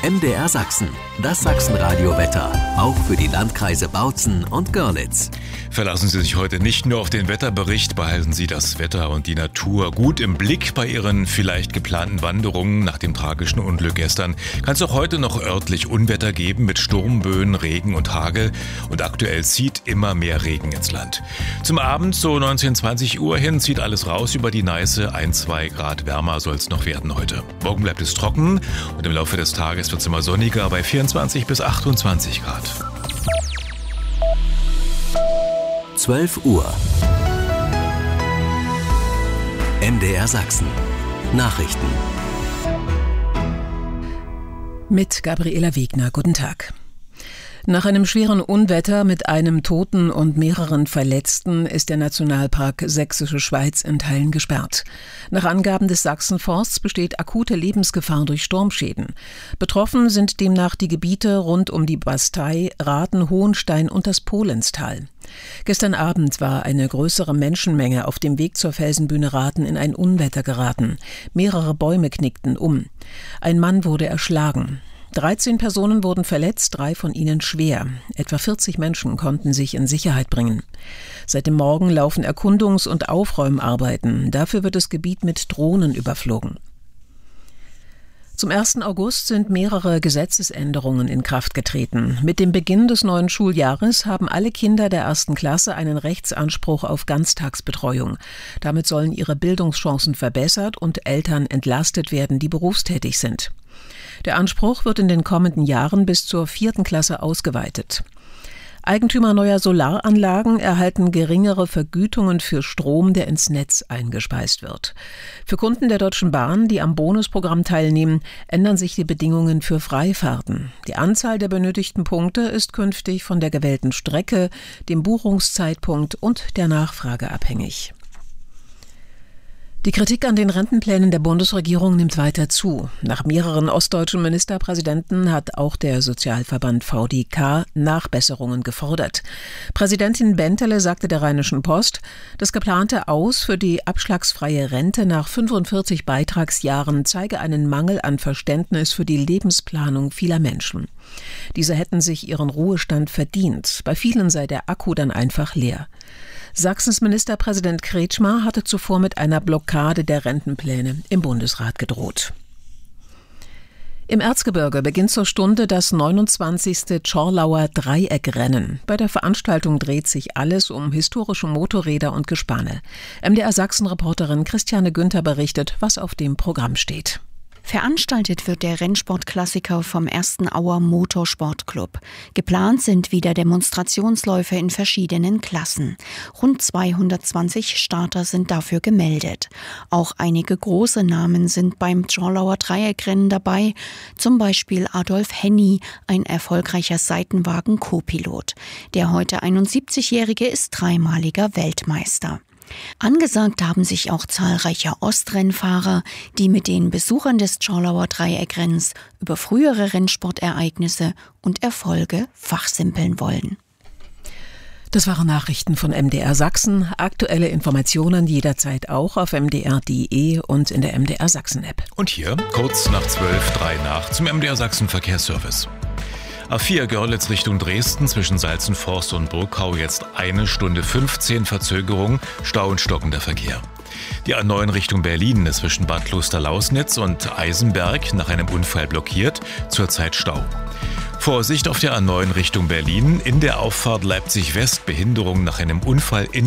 MDR Sachsen, das Sachsenradio-Wetter, auch für die Landkreise Bautzen und Görlitz. Verlassen Sie sich heute nicht nur auf den Wetterbericht, behalten Sie das Wetter und die Natur gut im Blick bei Ihren vielleicht geplanten Wanderungen. Nach dem tragischen Unglück gestern kann es auch heute noch örtlich Unwetter geben mit Sturmböen, Regen und Hagel. Und aktuell zieht immer mehr Regen ins Land. Zum Abend, so 19, 20 Uhr hin, zieht alles raus über die Neiße. 1-2 Grad wärmer soll es noch werden heute. Morgen bleibt es trocken und im Laufe des Tages wird es immer sonniger bei 24 bis 28 Grad. 12 Uhr. MDR Sachsen. Nachrichten. Mit Gabriela Wegner. Guten Tag. Nach einem schweren Unwetter mit einem Toten und mehreren Verletzten ist der Nationalpark Sächsische Schweiz in Teilen gesperrt. Nach Angaben des Sachsenforsts besteht akute Lebensgefahr durch Sturmschäden. Betroffen sind demnach die Gebiete rund um die Bastei, Rathen, Hohenstein und das Polenstal. Gestern Abend war eine größere Menschenmenge auf dem Weg zur Felsenbühne Rathen in ein Unwetter geraten. Mehrere Bäume knickten um. Ein Mann wurde erschlagen. 13 Personen wurden verletzt, 3 von ihnen schwer. Etwa 40 Menschen konnten sich in Sicherheit bringen. Seit dem Morgen laufen Erkundungs- und Aufräumarbeiten. Dafür wird das Gebiet mit Drohnen überflogen. Zum 1. August sind mehrere Gesetzesänderungen in Kraft getreten. Mit dem Beginn des neuen Schuljahres haben alle Kinder der 1. Klasse einen Rechtsanspruch auf Ganztagsbetreuung. Damit sollen ihre Bildungschancen verbessert und Eltern entlastet werden, die berufstätig sind. Der Anspruch wird in den kommenden Jahren bis zur 4. Klasse ausgeweitet. Eigentümer neuer Solaranlagen erhalten geringere Vergütungen für Strom, der ins Netz eingespeist wird. Für Kunden der Deutschen Bahn, die am Bonusprogramm teilnehmen, ändern sich die Bedingungen für Freifahrten. Die Anzahl der benötigten Punkte ist künftig von der gewählten Strecke, dem Buchungszeitpunkt und der Nachfrage abhängig. Die Kritik an den Rentenplänen der Bundesregierung nimmt weiter zu. Nach mehreren ostdeutschen Ministerpräsidenten hat auch der Sozialverband VDK Nachbesserungen gefordert. Präsidentin Bentele sagte der Rheinischen Post, das geplante Aus für die abschlagsfreie Rente nach 45 Beitragsjahren zeige einen Mangel an Verständnis für die Lebensplanung vieler Menschen. Diese hätten sich ihren Ruhestand verdient. Bei vielen sei der Akku dann einfach leer. Sachsens Ministerpräsident Kretschmer hatte zuvor mit einer Blockade der Rentenpläne im Bundesrat gedroht. Im Erzgebirge beginnt zur Stunde das 29. Tschorlauer Dreieckrennen. Bei der Veranstaltung dreht sich alles um historische Motorräder und Gespanne. MDR Sachsen-Reporterin Christiane Günther berichtet, was auf dem Programm steht. Veranstaltet wird der Rennsportklassiker vom 1. Auer Motorsportclub. Geplant sind wieder Demonstrationsläufe in verschiedenen Klassen. Rund 220 Starter sind dafür gemeldet. Auch einige große Namen sind beim Tschorlauer Dreieckrennen dabei, zum Beispiel Adolf Henny, ein erfolgreicher Seitenwagen-Co-Pilot. Der heute 71-Jährige ist dreimaliger Weltmeister. Angesagt haben sich auch zahlreiche Ostrennfahrer, die mit den Besuchern des Tschorlauer Dreieckrenns über frühere Rennsportereignisse und Erfolge fachsimpeln wollen. Das waren Nachrichten von MDR Sachsen. Aktuelle Informationen jederzeit auch auf mdr.de und in der MDR Sachsen-App. Und hier, kurz nach 12:03 nach, zum MDR Sachsen Verkehrsservice. A4 Görlitz Richtung Dresden zwischen Salzenforst und Burgkau jetzt 1 Stunde 15 Verzögerung, Stau und stockender Verkehr. Die A9 Richtung Berlin ist zwischen Bad Klosterlausnitz und Eisenberg nach einem Unfall blockiert, zurzeit Stau. Vorsicht auf der A9 Richtung Berlin, in der Auffahrt Leipzig West Behinderung nach einem Unfall in